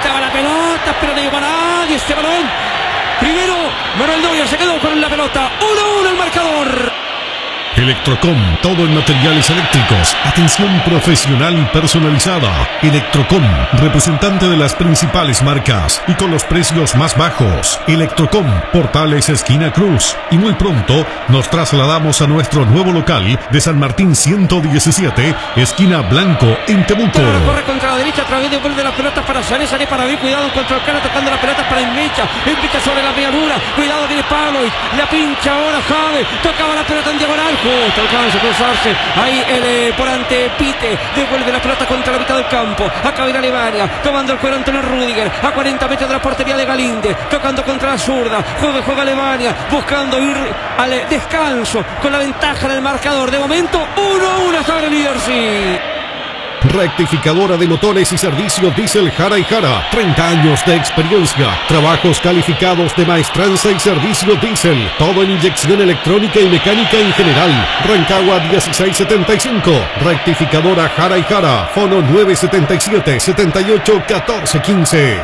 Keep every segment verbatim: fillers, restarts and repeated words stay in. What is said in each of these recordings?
Tocaba la pelota, pero no llegó a nadie este balón. Primero, Manuel Neuer se quedó con la pelota. uno a uno el marcador. Electrocom, todo en materiales eléctricos, atención profesional y personalizada. Electrocom, representante de las principales marcas y con los precios más bajos. Electrocom, Portales esquina Cruz. Y muy pronto nos trasladamos a nuestro nuevo local de San Martín ciento diecisiete, esquina Blanco, en Temuco. Corre contra la derecha, a través de vuelve la pelota para Sané, Sané para ver, cuidado contra el cara, tocando la pelota para Enmecha, Enmecha sobre la media luna, cuidado, viene Pablo, la pincha ahora Javi, tocaba la pelota en diagonal, justo alcanza a cruzarse, ahí el eh, volante Pite, devuelve la pelota contra la mitad del campo, acá viene Alemania, tomando el cuero Antonio Rüdiger, a cuarenta metros de la portería de Galinde, tocando contra la zurda, juega, juega Alemania, buscando ir al eh, descanso, con la ventaja del marcador, de momento uno a uno sobre el líder, sí. Rectificadora de motores y servicios Diesel Jara y Jara. treinta años de experiencia. Trabajos calificados de maestranza y servicio Diesel. Todo en inyección electrónica y mecánica en general. Rancagua dieciséis setenta y cinco. Rectificadora Jara y Jara. Fono nueve setenta y siete, setenta y ocho, catorce quince.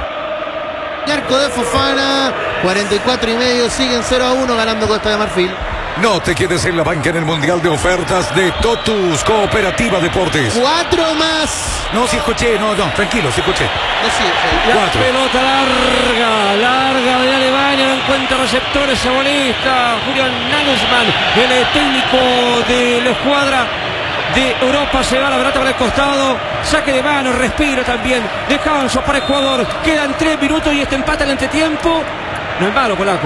Arco de Fofana. cuarenta y cuatro y medio. Siguen cero a uno ganando Costa de Marfil. No te quedes en la banca en el Mundial de Ofertas de Totus Cooperativa Deportes. Cuatro más. No, si escuché, no, no, tranquilo, si escuché. No, sí, sí. La Cuatro. pelota larga, larga de Alemania, no encuentra receptores, sabolista Julian Nagelsmann, el técnico de la escuadra de Europa, se va la pelota para el costado, saque de mano, respiro también, descanso para Ecuador, quedan tres minutos y este empate al entretiempo, no es malo, polaco.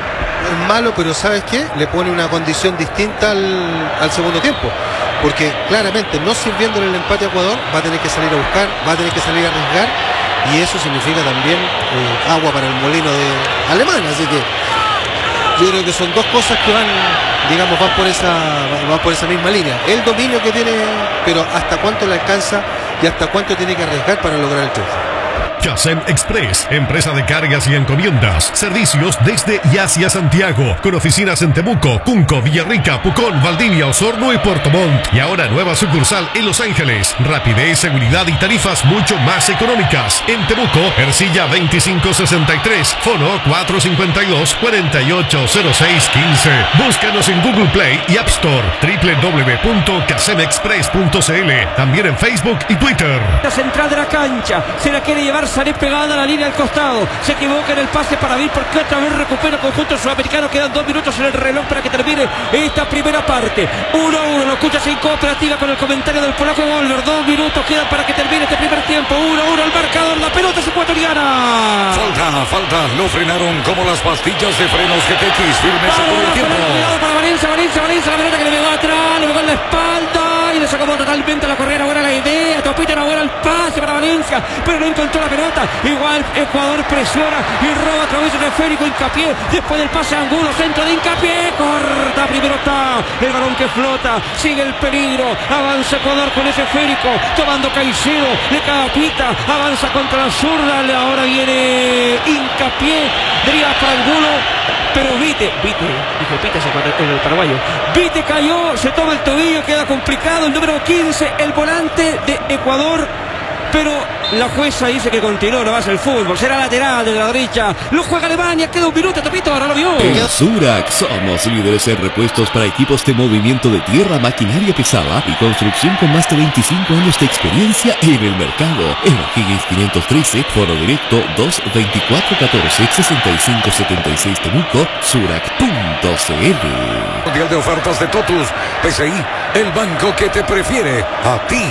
Es malo, pero ¿sabes qué? Le pone una condición distinta al, al segundo tiempo. Porque claramente, no sirviéndole el empate a Ecuador, va a tener que salir a buscar, va a tener que salir a arriesgar. Y eso significa también eh, agua para el molino de Alemania. Así que yo creo que son dos cosas que van, digamos, van por esa, van por esa misma línea. El dominio que tiene, pero hasta cuánto le alcanza y hasta cuánto tiene que arriesgar para lograr el triunfo. Casem Express, empresa de cargas y encomiendas. Servicios desde y hacia Santiago, con oficinas en Temuco, Cunco, Villarrica, Pucón, Valdivia, Osorno y Puerto Montt. Y ahora nueva sucursal en Los Ángeles. Rapidez, seguridad y tarifas mucho más económicas. En Temuco, Ercilla veinticinco sesenta y tres, fono cuatro cinco dos, cuatro ocho cero seis uno cinco. Búscanos en Google Play y App Store, doble u doble u doble u punto casem express punto c l. También en Facebook y Twitter. La central de la cancha, se la quiere llevar Sané pegada a la línea al costado, se equivoca en el pase para Vir porque otra vez recupera el conjunto sudamericano, quedan dos minutos en el reloj para que termine esta primera parte, uno a uno, lo escuchas en Cooperativa con el comentario del polaco Golver, dos minutos quedan para que termine este primer tiempo, uno a uno el marcador, la pelota es ecuatoriana. Falta, falta, lo frenaron como las pastillas de frenos G T X, firmes por el tiempo. Cuidado para Valencia, Valencia, Valencia, la pelota que le pegó atrás, le pegó en la espalda y le sacó totalmente la correa, buena la idea, Topita era buena el pase para Valencia, pero no encontró la pelota. Igual Ecuador presiona y roba a través de Férico, Hincapié, después del pase a Angulo, centro de Hincapié, corta, primero está el balón que flota, sigue el peligro, avanza Ecuador con ese Férico, tomando Caicedo, le cae a Pita, avanza contra la zurda, ahora viene Hincapié, deriva para Angulo, pero Vite, Vite, dije Pita es el paraguayo, Vite cayó, se toma el tobillo, queda complicado, el número quince, el volante de Ecuador, pero la jueza dice que continúa, no va a ser el fútbol, será lateral de la derecha, lo juega Alemania, queda un minuto, Topito, ahora lo vio. En Surac somos líderes en repuestos para equipos de movimiento de tierra, maquinaria pesada y construcción con más de veinticinco años de experiencia en el mercado. En O'Higgins quinientos trece, foro directo dos veinticuatro catorce sesenta y cinco setenta y seis Temuco, surac punto c l. Mundial de Ofertas de Totus, P C I, el banco que te prefiere a ti.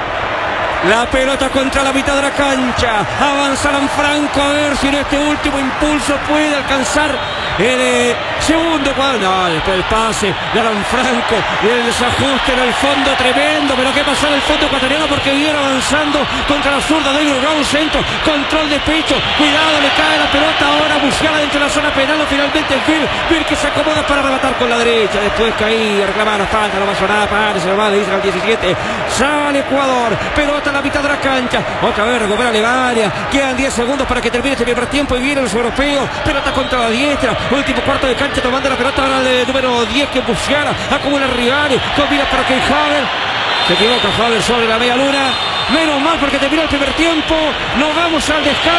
La pelota contra la mitad de la cancha. Avanza Franco a ver si en este último impulso puede alcanzar el eh, segundo cuadro. No, después el pase de Alan Franco y el desajuste en el fondo tremendo. Pero ¿qué pasó en el fondo ecuatoriano? Porque viene avanzando contra la zurda de Raúl Centro. Control de pecho. Cuidado, le cae la pelota ahora. Buscada dentro de la zona penal. Finalmente el Vir. Vir que se acomoda para rematar con la derecha. Después caía, reclamar la falta. No va a sonar. Para, se lo va, le dice al diecisiete. Sale Ecuador. Pelota a la mitad de la cancha. Otra vez recupera Alemania. Quedan diez segundos para que termine este primer tiempo. Y vienen los europeos. Pelota contra la diestra. Último cuarto de cancha tomando la pelota ahora el número diez que Musiala. Acumula rivales. Combina para que Haver. Se equivoca Haver sobre la media luna. Menos mal porque terminó el primer tiempo. Nos vamos al descanso.